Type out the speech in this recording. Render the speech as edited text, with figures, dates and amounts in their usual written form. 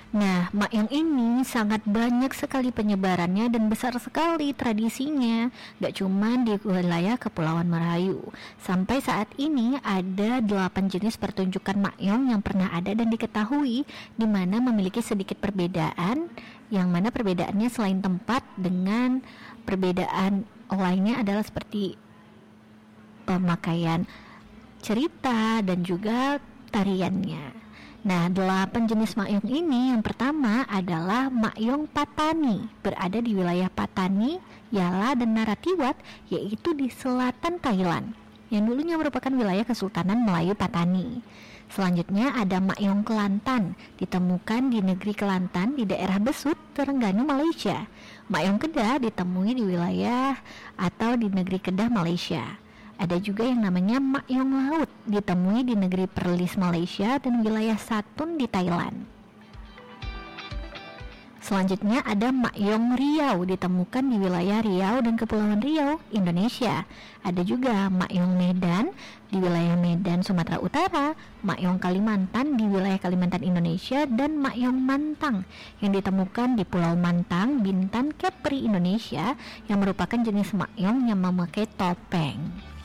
Nah, Makyong ini sangat banyak sekali penyebarannya dan besar sekali tradisinya. Gak cuma di wilayah Kepulauan Merayu. Sampai saat ini ada 8 jenis pertunjukan Makyong yang pernah ada dan diketahui, di mana memiliki sedikit perbedaan, yang mana perbedaannya selain tempat dengan perbedaan lainnya adalah seperti pemakaian cerita dan juga tariannya. Nah, 8 jenis Makyong ini, yang pertama adalah Makyong Patani, berada di wilayah Patani, Yala, dan Narathiwat, yaitu di selatan Thailand, yang dulunya merupakan wilayah Kesultanan Melayu Patani. Selanjutnya ada Makyong Kelantan, ditemukan di negeri Kelantan di daerah Besut, Terengganu, Malaysia. Makyong Kedah ditemui di wilayah atau di negeri Kedah, Malaysia. Ada juga yang namanya Makyong Laut, ditemui di negeri Perlis, Malaysia, dan wilayah Satun di Thailand. Selanjutnya ada Makyong Riau, ditemukan di wilayah Riau dan Kepulauan Riau, Indonesia. Ada juga Makyong Medan di wilayah Medan, Sumatera Utara, Makyong Kalimantan di wilayah Kalimantan, Indonesia, dan Makyong Mantang yang ditemukan di Pulau Mantang, Bintan, Kepri, Indonesia, yang merupakan jenis Makyong yang memakai topeng.